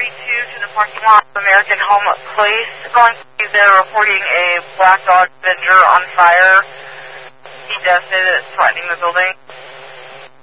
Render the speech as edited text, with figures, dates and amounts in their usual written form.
to the parking lot of American Home Place. Calling to they're reporting a Black Dodge Avenger on fire. He does say that it's threatening the building.